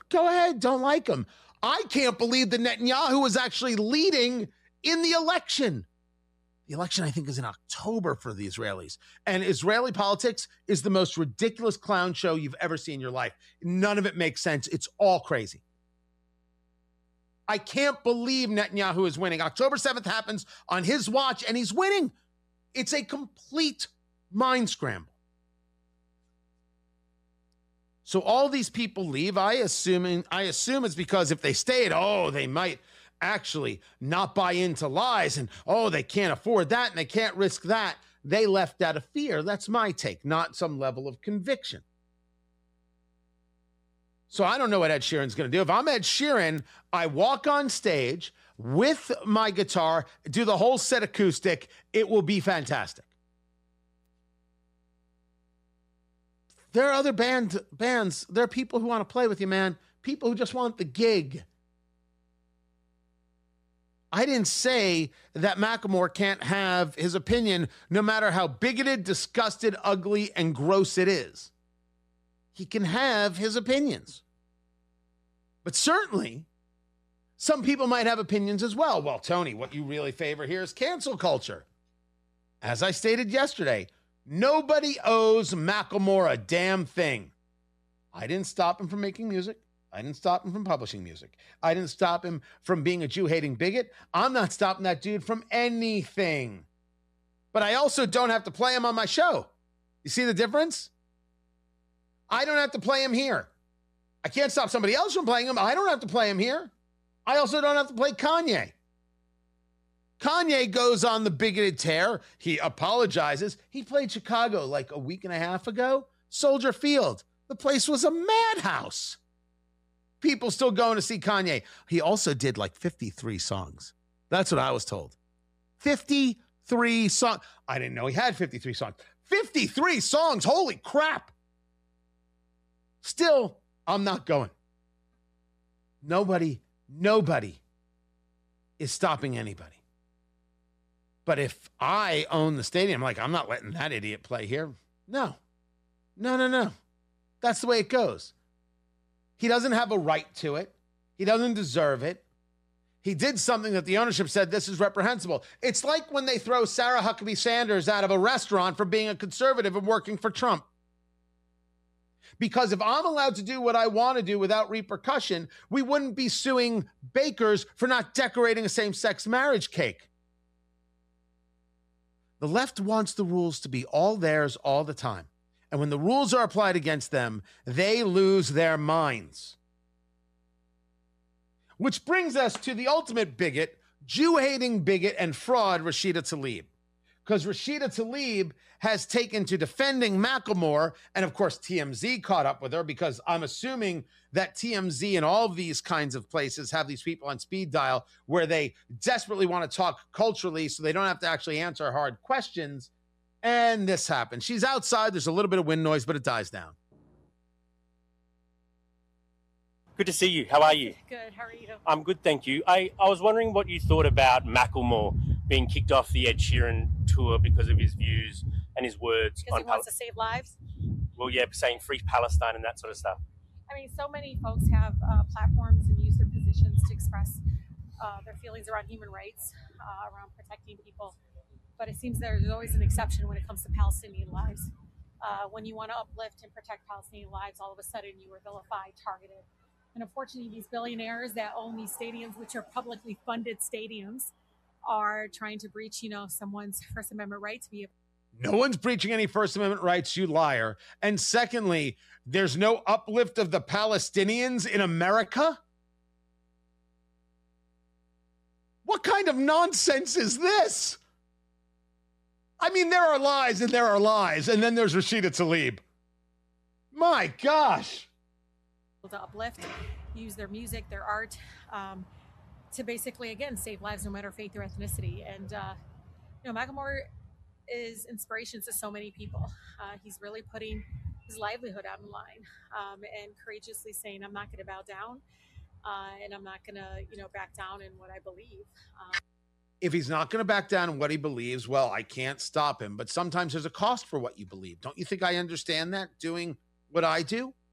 Go ahead. Don't like him. I can't believe that Netanyahu was actually leading in the election. The election, I think, is in October for the Israelis. And Israeli politics is the most ridiculous clown show you've ever seen in your life. None of it makes sense. It's all crazy. I can't believe Netanyahu is winning. October 7th happens on his watch, and he's winning. It's a complete mind scramble. So all these people leave. I assume it's because if they stayed, they might actually not buy into lies, and they can't afford that and they can't risk that. They left out of fear. That's my take, not some level of conviction. So I don't know what Ed Sheeran's going to do. If I'm Ed Sheeran, I walk on stage with my guitar, do the whole set acoustic. It will be fantastic. There are other bands. There are people who want to play with you, man. People who just want the gig. I didn't say that Macklemore can't have his opinion no matter how bigoted, disgusted, ugly, and gross it is. He can have his opinions. But certainly, some people might have opinions as well. Well, Tony, what you really favor here is cancel culture. As I stated yesterday, nobody owes Macklemore a damn thing. I didn't stop him from making music. I didn't stop him from publishing music. I didn't stop him from being a Jew-hating bigot. I'm not stopping that dude from anything. But I also don't have to play him on my show. You see the difference? I don't have to play him here. I can't stop somebody else from playing him. I don't have to play him here. I also don't have to play Kanye. Kanye goes on the bigoted tear. He apologizes. He played Chicago like a week and a half ago. Soldier Field. The place was a madhouse. People still going to see Kanye. He also did like 53 songs. That's what I was told. 53 songs. I didn't know he had 53 songs. 53 songs. Holy crap. Still, I'm not going. Nobody is stopping anybody. But if I own the stadium, I'm not letting that idiot play here. No. That's the way it goes. He doesn't have a right to it. He doesn't deserve it. He did something that the ownership said this is reprehensible. It's like when they throw Sarah Huckabee Sanders out of a restaurant for being a conservative and working for Trump. Because if I'm allowed to do what I want to do without repercussion, we wouldn't be suing bakers for not decorating a same-sex marriage cake. The left wants the rules to be all theirs all the time. And when the rules are applied against them, they lose their minds. Which brings us to the ultimate bigot, Jew-hating bigot and fraud, Rashida Tlaib. Because Rashida Tlaib has taken to defending Macklemore, and of course TMZ caught up with her, because I'm assuming that TMZ and all of these kinds of places have these people on speed dial where they desperately want to talk culturally so they don't have to actually answer hard questions. And this happened. She's outside. There's a little bit of wind noise, but it dies down. Good to see you. How are you? Good. How are you? I'm good, thank you. I was wondering what you thought about Macklemore being kicked off the Ed Sheeran tour because of his views and his words. Because he wants to save lives? Well, yeah, saying free Palestine and that sort of stuff. I mean, so many folks have platforms and use their positions to express their feelings around human rights, around protecting people. But it seems there's always an exception when it comes to Palestinian lives. When you want to uplift and protect Palestinian lives, all of a sudden you are vilified, targeted. And unfortunately, these billionaires that own these stadiums, which are publicly funded stadiums, are trying to breach, someone's First Amendment right to be. No one's breaching any First Amendment rights, you liar. And secondly, there's no uplift of the Palestinians in America? What kind of nonsense is this? I mean, there are lies and there are lies. And then there's Rashida Tlaib. My gosh. To uplift, use their music, their art, to basically, again, save lives no matter faith or ethnicity. And, Macklemore is inspiration to so many people. He's really putting his livelihood out in line, and courageously saying, I'm not going to bow down, and I'm not going to, back down in what I believe. If he's not going to back down in what he believes, well, I can't stop him. But sometimes there's a cost for what you believe. Don't you think I understand that, doing what I do?